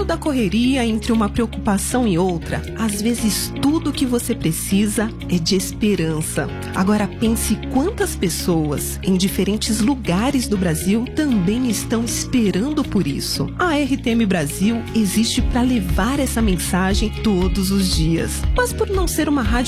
meio da correria entre uma preocupação e outra, às vezes tudo o que você precisa é de esperança. Agora pense quantas pessoas em diferentes lugares do Brasil também estão esperando por isso. A RTM Brasil existe para levar essa mensagem todos os dias. Mas por não ser uma rádio